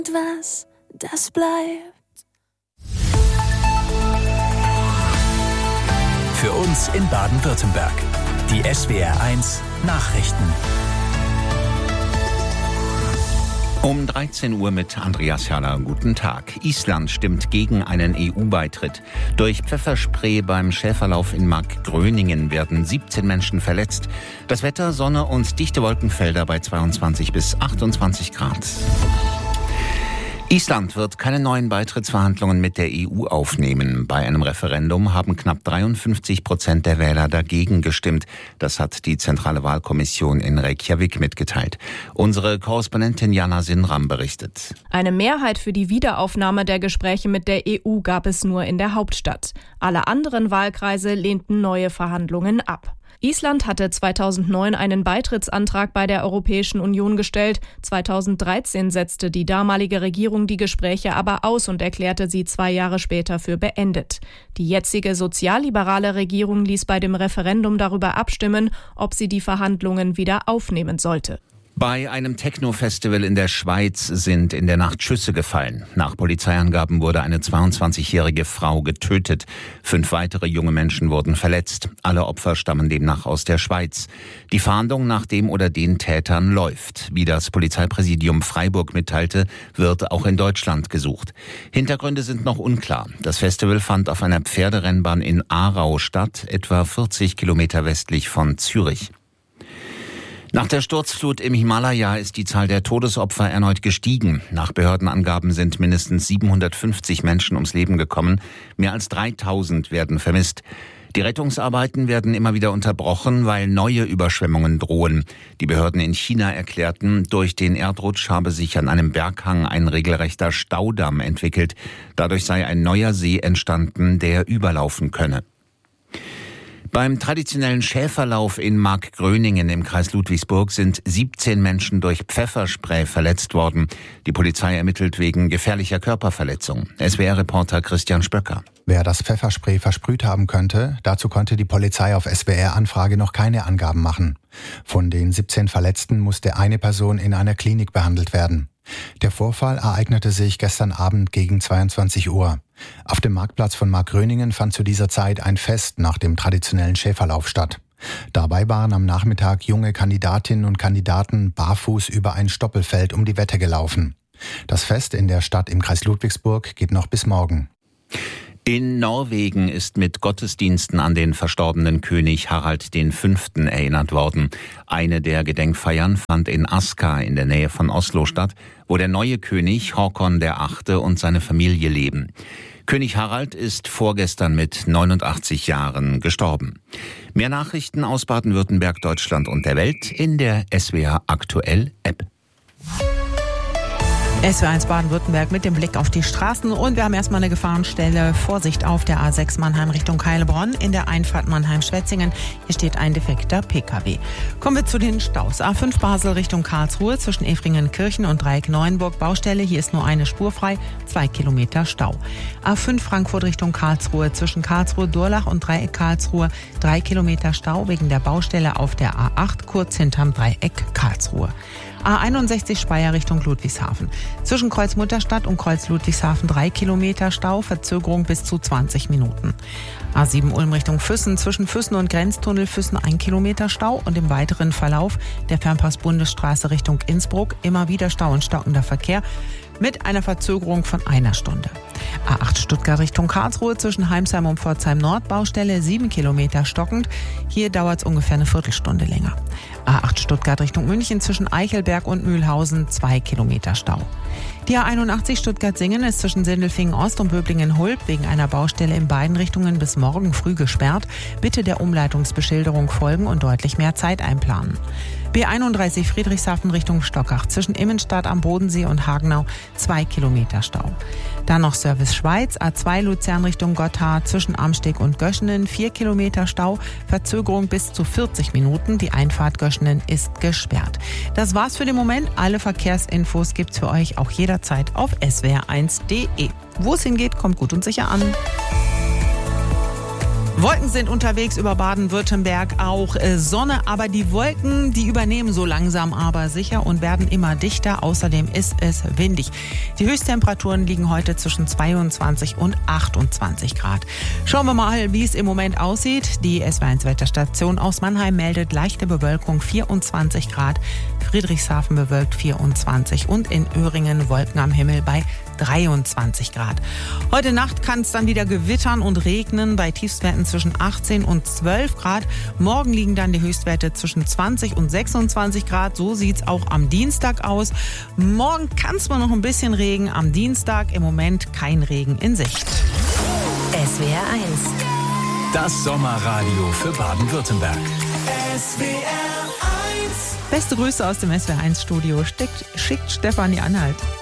Was, das bleibt. Für uns in Baden-Württemberg. Die SWR1 Nachrichten. Um 13 Uhr mit Andreas Herrler. Guten Tag. Island stimmt gegen einen EU-Beitritt. Durch Pfefferspray beim Schäferlauf in Markgröningen werden 17 Menschen verletzt. Das Wetter, Sonne und dichte Wolkenfelder bei 22 bis 28 Grad. Island wird keine neuen Beitrittsverhandlungen mit der EU aufnehmen. Bei einem Referendum haben knapp 53% der Wähler dagegen gestimmt. Das hat die Zentrale Wahlkommission in Reykjavik mitgeteilt. Unsere Korrespondentin Jana Sinram berichtet. Eine Mehrheit für die Wiederaufnahme der Gespräche mit der EU gab es nur in der Hauptstadt. Alle anderen Wahlkreise lehnten neue Verhandlungen ab. Island hatte 2009 einen Beitrittsantrag bei der Europäischen Union gestellt. 2013 setzte die damalige Regierung die Gespräche aber aus und erklärte sie 2 Jahre später für beendet. Die jetzige sozialliberale Regierung ließ bei dem Referendum darüber abstimmen, ob sie die Verhandlungen wieder aufnehmen sollte. Bei einem Techno-Festival in der Schweiz sind in der Nacht Schüsse gefallen. Nach Polizeiangaben wurde eine 22-jährige Frau getötet. 5 weitere junge Menschen wurden verletzt. Alle Opfer stammen demnach aus der Schweiz. Die Fahndung nach dem oder den Tätern läuft. Wie das Polizeipräsidium Freiburg mitteilte, wird auch in Deutschland gesucht. Hintergründe sind noch unklar. Das Festival fand auf einer Pferderennbahn in Aarau statt, etwa 40 Kilometer westlich von Zürich. Nach der Sturzflut im Himalaya ist die Zahl der Todesopfer erneut gestiegen. Nach Behördenangaben sind mindestens 750 Menschen ums Leben gekommen. Mehr als 3000 werden vermisst. Die Rettungsarbeiten werden immer wieder unterbrochen, weil neue Überschwemmungen drohen. Die Behörden in China erklärten, durch den Erdrutsch habe sich an einem Berghang ein regelrechter Staudamm entwickelt. Dadurch sei ein neuer See entstanden, der überlaufen könne. Beim traditionellen Schäferlauf in Markgröningen im Kreis Ludwigsburg sind 17 Menschen durch Pfefferspray verletzt worden. Die Polizei ermittelt wegen gefährlicher Körperverletzung. SWR-Reporter Christian Spöcker. Wer das Pfefferspray versprüht haben könnte, dazu konnte die Polizei auf SWR-Anfrage noch keine Angaben machen. Von den 17 Verletzten musste eine Person in einer Klinik behandelt werden. Der Vorfall ereignete sich gestern Abend gegen 22 Uhr. Auf dem Marktplatz von Markgröningen fand zu dieser Zeit ein Fest nach dem traditionellen Schäferlauf statt. Dabei waren am Nachmittag junge Kandidatinnen und Kandidaten barfuß über ein Stoppelfeld um die Wette gelaufen. Das Fest in der Stadt im Kreis Ludwigsburg geht noch bis morgen. In Norwegen ist mit Gottesdiensten an den verstorbenen König Harald V. erinnert worden. Eine der Gedenkfeiern fand in Aska in der Nähe von Oslo statt, wo der neue König Håkon VIII. Und seine Familie leben. König Harald ist vorgestern mit 89 Jahren gestorben. Mehr Nachrichten aus Baden-Württemberg, Deutschland und der Welt in der SWR Aktuell App. SWR1 Baden-Württemberg mit dem Blick auf die Straßen und wir haben erstmal eine Gefahrenstelle. Vorsicht auf der A6 Mannheim Richtung Heilbronn in der Einfahrt Mannheim-Schwetzingen. Hier steht ein defekter PKW. Kommen wir zu den Staus. A5 Basel Richtung Karlsruhe zwischen Efringen-Kirchen und Dreieck Neuenburg Baustelle. Hier ist nur eine Spur frei, 2 Kilometer Stau. A5 Frankfurt Richtung Karlsruhe zwischen Karlsruhe-Durlach und Dreieck Karlsruhe 3 Kilometer Stau wegen der Baustelle auf der A8 kurz hinterm Dreieck Karlsruhe. A61 Speyer Richtung Ludwigshafen. Zwischen Kreuz Mutterstadt und Kreuz Ludwigshafen 3 Kilometer Stau, Verzögerung bis zu 20 Minuten. A7 Ulm Richtung Füssen, zwischen Füssen und Grenztunnel Füssen 1 Kilometer Stau und im weiteren Verlauf der Fernpass-Bundesstraße Richtung Innsbruck immer wieder Stau und stockender Verkehr mit einer Verzögerung von 1 Stunde. A8 Stuttgart Richtung Karlsruhe zwischen Heimsheim und Pforzheim Nord Baustelle 7 Kilometer stockend. Hier dauert es ungefähr eine Viertelstunde länger. A8 Stuttgart Richtung München zwischen Eichelberg und Mühlhausen 2 Kilometer Stau. Die A81 Stuttgart-Singen ist zwischen Sindelfingen Ost und Böblingen-Hulb wegen einer Baustelle in beiden Richtungen bis morgen früh gesperrt. Bitte der Umleitungsbeschilderung folgen und deutlich mehr Zeit einplanen. B31 Friedrichshafen Richtung Stockach zwischen Immenstadt am Bodensee und Hagenau 2 Kilometer Stau. Dann noch Service Schweiz, A2 Luzern Richtung Gotthard zwischen Amsteg und Göschenen 4 Kilometer Stau, Verzögerung bis zu 40 Minuten. Die Einfahrt Göschenen ist gesperrt. Das war's für den Moment. Alle Verkehrsinfos gibt's für euch auch jederzeit auf swr1.de. Wo es hingeht, kommt gut und sicher an. Wolken sind unterwegs über Baden-Württemberg, auch Sonne, aber die Wolken, die übernehmen so langsam aber sicher und werden immer dichter. Außerdem ist es windig. Die Höchsttemperaturen liegen heute zwischen 22 und 28 Grad. Schauen wir mal, wie es im Moment aussieht. Die SW1-Wetterstation aus Mannheim meldet leichte Bewölkung 24 Grad, Friedrichshafen bewölkt 24 und in Öhringen Wolken am Himmel bei 23 Grad. Heute Nacht kann es dann wieder gewittern und regnen bei Tiefstwerten zwischen 18 und 12 Grad. Morgen liegen dann die Höchstwerte zwischen 20 und 26 Grad. So sieht's auch am Dienstag aus. Morgen kann es mal noch ein bisschen Regen. Am Dienstag im Moment kein Regen in Sicht. SWR 1. Das Sommerradio für Baden-Württemberg. SWR 1. Beste Grüße aus dem SWR 1 Studio schickt Stefanie Anhalt.